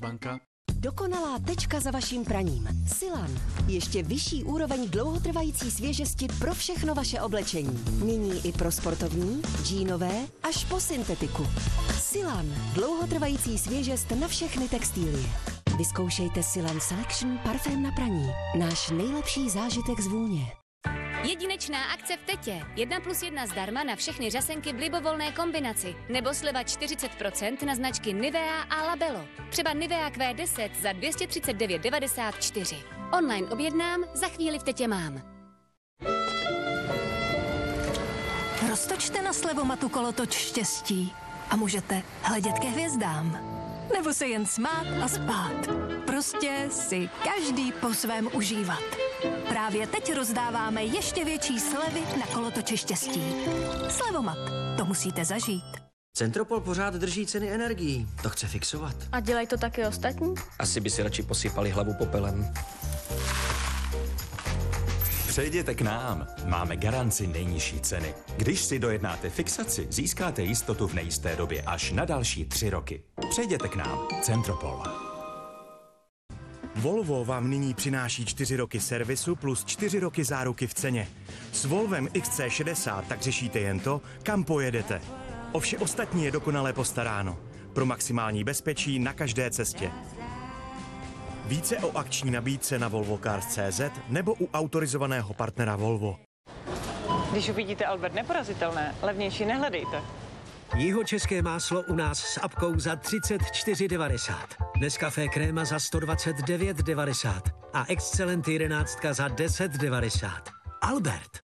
tepánka. Dokonalá tečka za vaším praním. Silan. Ještě vyšší úroveň dlouhotrvající svěžesti pro všechno vaše oblečení. Nyní i pro sportovní, džínové až po syntetiku. Silan. Dlouhotrvající svěžest na všechny textilie. Vyzkoušejte Silan Selection parfém na praní. Náš nejlepší zážitek z vůně. Jedinečná akce v Tetě. 1+1 zdarma na všechny řasenky v libovolné kombinaci. Nebo sleva 40% na značky Nivea a Labello. Třeba Nivea Q10 za 239,94. Online objednám, za chvíli v Tetě mám. Roztočte na slevomatu kolotoč štěstí a můžete hledět ke hvězdám. Nebo se jen smát a spát. Prostě si každý po svém užívat. Právě teď rozdáváme ještě větší slevy na kolotoče štěstí. Slevomat, to musíte zažít. Centropol pořád drží ceny energií. To chce fixovat. A dělají to taky ostatní? Asi by si radši posypali hlavu popelem. Přejděte k nám. Máme garanci nejnižší ceny. Když si dojednáte fixaci, získáte jistotu v nejisté době až na další 3 roky. Přejděte k nám. Centropol. Volvo vám nyní přináší 4 roky servisu plus 4 roky záruky v ceně. S Volvem XC60 tak řešíte jen to, kam pojedete. O vše ostatní je dokonale postaráno. Pro maximální bezpečí na každé cestě. Více o akční nabídce na volvocars.cz nebo u autorizovaného partnera Volvo. Když uvidíte Albert Neporazitelné, levnější nehledejte. Jihočeské máslo u nás s apkou za 34,90. Nescafé kréma za 129,90. A Excellenty 11 za 10,90. Albert.